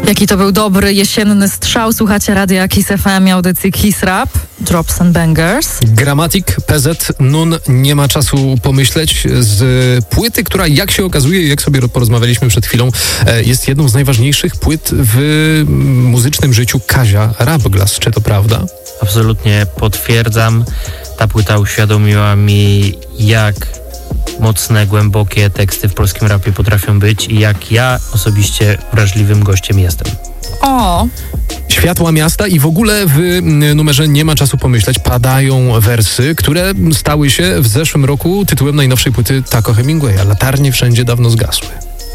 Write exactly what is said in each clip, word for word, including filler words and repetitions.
Jaki to był dobry, jesienny strzał. Słuchacie Radia Kiss F M, audycji Kiss Rap, Drops and Bangers. Gramatik, P Z, Nun, nie ma czasu pomyśleć, z płyty, która jak się okazuje, jak sobie porozmawialiśmy przed chwilą, jest jedną z najważniejszych płyt w muzycznym życiu Kazia Rapglass. Czy to prawda? Absolutnie potwierdzam. Ta płyta uświadomiła mi, jak mocne, głębokie teksty w polskim rapie potrafią być i jak ja osobiście wrażliwym gościem jestem. O! Światła miasta i w ogóle w numerze Nie ma czasu pomyśleć padają wersy, które stały się w zeszłym roku tytułem najnowszej płyty Taco Hemingwaya. Latarnie wszędzie dawno zgasły.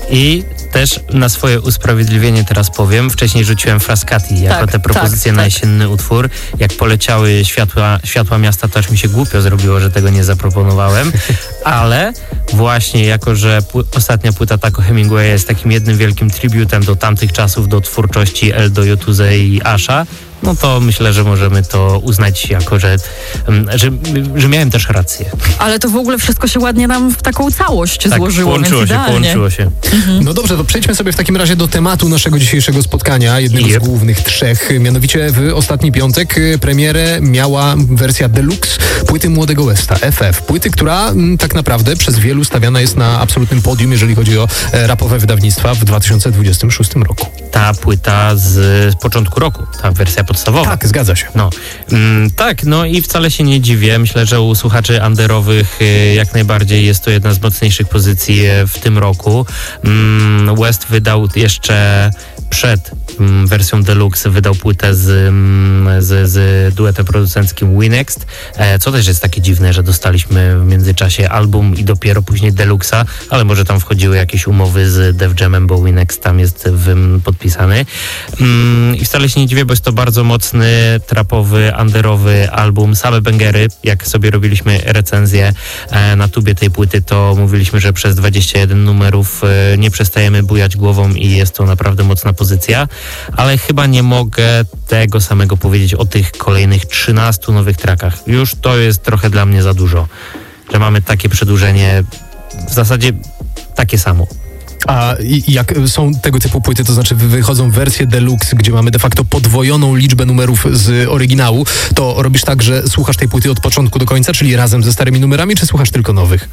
I też na swoje usprawiedliwienie teraz powiem, wcześniej rzuciłem Frascati jako tak, tę propozycję tak, na tak. jesienny utwór. Jak poleciały światła, światła miasta, to aż mi się głupio zrobiło, że tego nie zaproponowałem, ale właśnie jako, że pł- ostatnia płyta Taco Hemingwaya jest takim jednym wielkim tributem do tamtych czasów, do twórczości Eldo, Yotuze i Asha, no to myślę, że możemy to uznać jako, że, że, że miałem też rację. Ale to w ogóle wszystko się ładnie nam w taką całość tak, złożyło, połączyło więc się, idealnie. połączyło się. Mhm. No dobrze, to przejdźmy sobie w takim razie do tematu naszego dzisiejszego spotkania, jednego yep. z głównych trzech. Mianowicie w ostatni piątek premierę miała wersja deluxe płyty Młodego Westa, F F. Płyty, która m, tak naprawdę przez wielu stawiana jest na absolutnym podium, jeżeli chodzi o e, rapowe wydawnictwa w dwa tysiące dwudziestym szóstym roku. Ta płyta z, z początku roku, ta wersja podstawowa. Tak, zgadza się. No, mm, tak, no i wcale się nie dziwię. Myślę, że u słuchaczy underowych y, jak najbardziej jest to jedna z mocniejszych pozycji y, w tym roku. Mm, West wydał jeszcze przed mm, wersją deluxe, wydał płytę z, mm, z, z duetem producenckim Winext, e, co też jest takie dziwne, że dostaliśmy w międzyczasie album i dopiero później deluxa, ale może tam wchodziły jakieś umowy z Def Jamem, bo Winext tam jest w, m, podpisany. Mm, I wcale się nie dziwię, bo jest to bardzo mocny, trapowy, underowy album, same bangery. Jak sobie robiliśmy recenzję e, na tubie tej płyty, to mówiliśmy, że przez dwadzieścia jeden numerów e, nie przestajemy bujać głową i jest to naprawdę mocna pozycja, ale chyba nie mogę tego samego powiedzieć o tych kolejnych trzynastu nowych trackach. Już to jest trochę dla mnie za dużo, że mamy takie przedłużenie, w zasadzie takie samo. A i- jak są tego typu płyty, to znaczy wychodzą wersje deluxe, gdzie mamy de facto podwojoną liczbę numerów z oryginału, to robisz tak, że słuchasz tej płyty od początku do końca, czyli razem ze starymi numerami, czy słuchasz tylko nowych?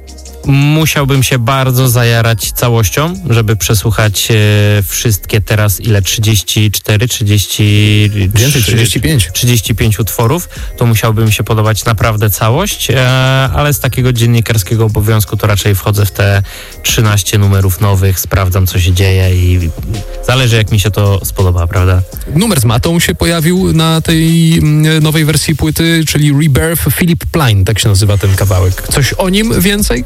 Musiałbym się bardzo zajarać całością, żeby przesłuchać e, wszystkie teraz ile? trzydzieści cztery, trzydzieści Więcej, trzydzieści pięć. trzydzieści pięć utworów. To musiałby mi się podobać naprawdę całość, e, ale z takiego dziennikarskiego obowiązku to raczej wchodzę w te trzynaście numerów nowych, sprawdzam co się dzieje i zależy jak mi się to spodoba, prawda? Numer z Matą się pojawił na tej mm, nowej wersji płyty, czyli Rebirth. Philip Plein, tak się nazywa ten kawałek. Coś o nim więcej?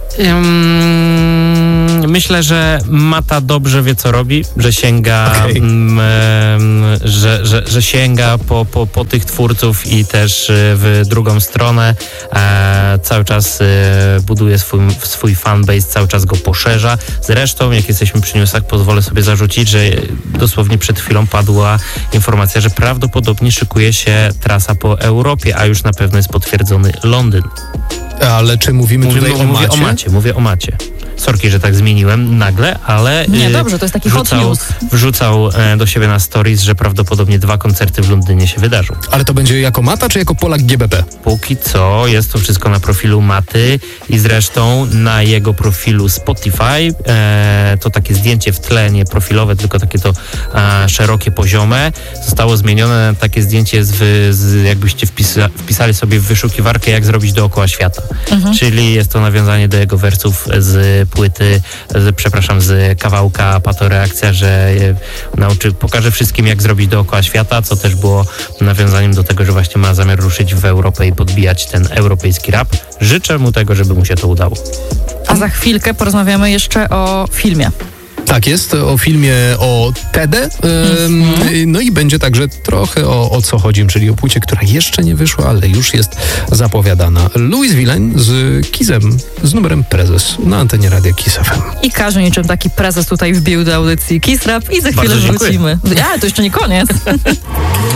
Um, myślę, że Mata dobrze wie, co robi, że sięga, Okay. um, że, że, że sięga po, po, po tych twórców i też w drugą stronę. E, cały czas e, buduje swój, swój fanbase, cały czas go poszerza. Zresztą, jak jesteśmy przy newsach, pozwolę sobie zarzucić, że dosłownie przed chwilą padła informacja, że prawdopodobnie szykuje się trasa po Europie, a już na pewno jest potwierdzony Londyn. Ale czy mówimy, Mówimy, tutaj o mówię Macie? o Macie, mówię o Macie. Sorki, że tak zmieniłem nagle, ale... Nie, y, dobrze, to jest taki hot wrzucał, news. Wrzucał e, do siebie na stories, że prawdopodobnie dwa koncerty w Londynie się wydarzą. Ale to będzie jako Mata, czy jako Polak G B P? Póki co jest to wszystko na profilu Maty i zresztą na jego profilu Spotify, e, to takie zdjęcie w tle, nie profilowe, tylko takie to e, szerokie, poziome, zostało zmienione na takie zdjęcie, z, z, jakbyście wpisa, wpisali sobie w wyszukiwarkę, jak zrobić dookoła świata. Mhm. Czyli jest to nawiązanie do jego wersów z płyty, z, przepraszam, z kawałka Patoreakcja, że e, nauczy, pokaże wszystkim, jak zrobić dookoła świata, co też było nawiązaniem do tego, że właśnie ma zamiar ruszyć w Europę i podbijać ten europejski rap. Życzę mu tego, żeby mu się to udało. A za chwilkę porozmawiamy jeszcze o filmie. Tak jest, o filmie o Tedę. Ym, Mm-hmm. No i będzie także trochę o, o co chodzi, czyli o płycie, która jeszcze nie wyszła, ale już jest zapowiadana. Louis Villain z Kizem, z numerem Prezes na antenie Radia Kiss F M. I Kaziu niczym taki prezes tutaj wbił do audycji Kiss Rap i za chwilę Bardzo dziękuję. wrócimy. Ja, to jeszcze nie koniec.